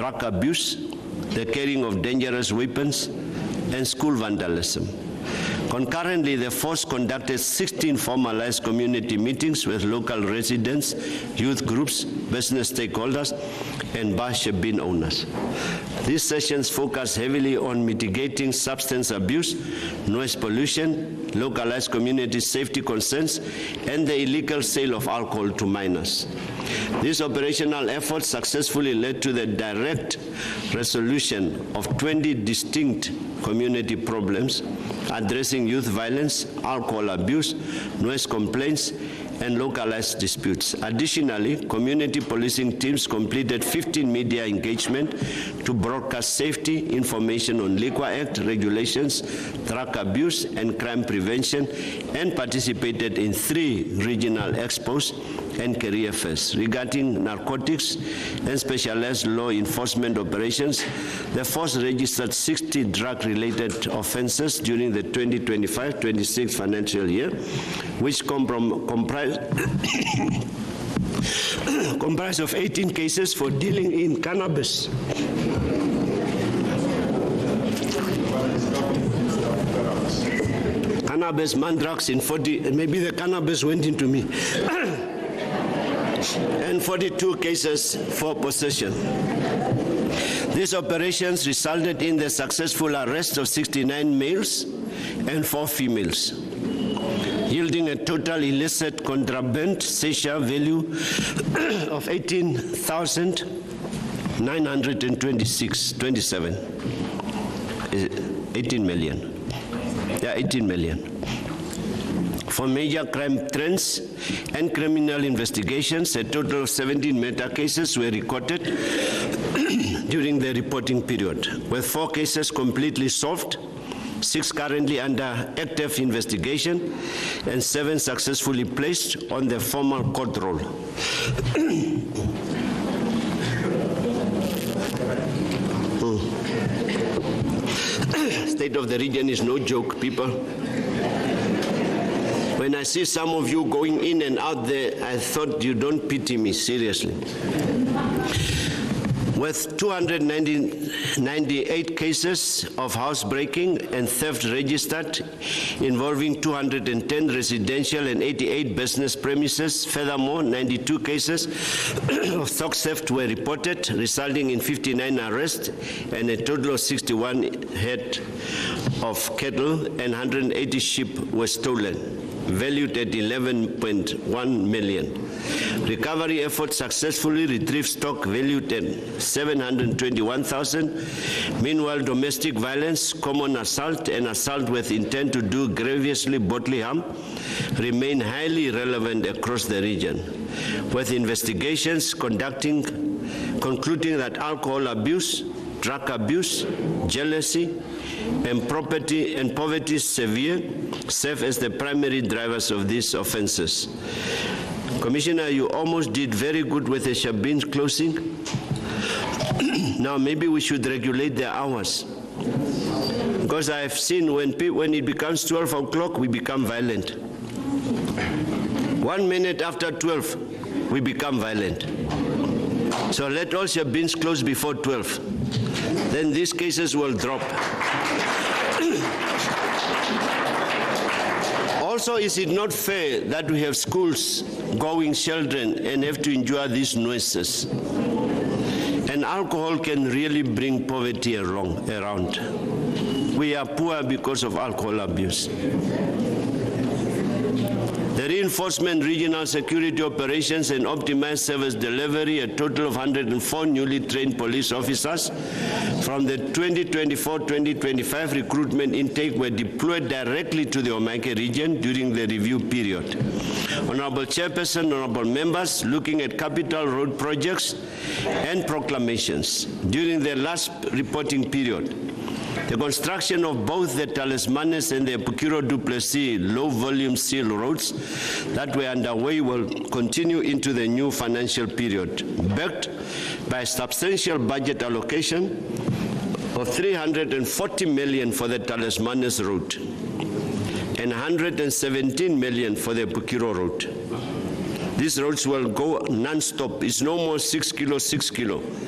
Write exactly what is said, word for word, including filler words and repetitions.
drug abuse, the carrying of dangerous weapons, and school vandalism. Concurrently, the force conducted sixteen formalized community meetings with local residents, youth groups, business stakeholders, and bar shebeen owners. These sessions focus heavily on mitigating substance abuse, noise pollution, localized community safety concerns, and the illegal sale of alcohol to minors. These operational efforts successfully led to the direct resolution of twenty distinct community problems, addressing youth violence, alcohol abuse, noise complaints, and localized disputes. Additionally, community policing teams completed fifteen media engagement to broadcast safety information on Liquor Act regulations, drug abuse, and crime prevention, and participated in three regional expos and career fairs. Regarding narcotics and specialized law enforcement operations, the force registered sixty drug-related offenses during the twenty twenty-five twenty-six financial year, which comprise comprised of eighteen cases for dealing in cannabis, cannabis, man drugs in forty, maybe the cannabis went into me, and forty-two cases for possession. These operations resulted in the successful arrest of sixty-nine males and four females, yielding a total illicit contraband seizure value of eighteen thousand nine hundred twenty-six, twenty-seven, eighteen million. Yeah, eighteen million. For major crime trends and criminal investigations, a total of seventeen meta cases were recorded during the reporting period, with four cases completely solved, six currently under active investigation, and seven successfully placed on the formal court roll. State of the region is no joke, people. When I see some of you going in and out there, I thought you don't pity me, seriously. With two hundred ninety-eight cases of housebreaking and theft registered, involving two hundred ten residential and eighty-eight business premises. Furthermore, ninety-two cases of stock theft were reported, resulting in fifty-nine arrests, and a total of sixty-one head of cattle and one hundred eighty sheep were stolen, valued at eleven point one million. Recovery efforts successfully retrieved stock valued at seven hundred twenty-one thousand. Meanwhile, domestic violence, common assault, and assault with intent to do grievously bodily harm remain highly relevant across the region, with investigations conducting, concluding that alcohol abuse, drug abuse, jealousy, and property and poverty severe serve as the primary drivers of these offenses. Commissioner, you almost did very good with the shebeen closing. Now maybe we should regulate their hours, because I have seen when when it becomes twelve o'clock, we become violent. One minute after twelve, we become violent. So let all shebeens close before twelve. Then these cases will drop. Also, is it not fair that we have schools going children and have to endure these noises? And alcohol can really bring poverty along, around. We are poor because of alcohol abuse. The reinforcement regional security operations and optimized service delivery, a total of one hundred four newly trained police officers from the twenty twenty-four twenty twenty-five recruitment intake were deployed directly to the Omake region during the review period. Honorable Chairperson, honorable members, looking at capital road projects and proclamations during the last reporting period, the construction of both the Talismanes and the Epukiro du Plessis low-volume seal roads that were underway will continue into the new financial period, backed by a substantial budget allocation of three hundred forty million dollars for the Talismanes road and one hundred seventeen million dollars for the Epukiro road. These roads will go non-stop. It's no more six kilo, six kilo.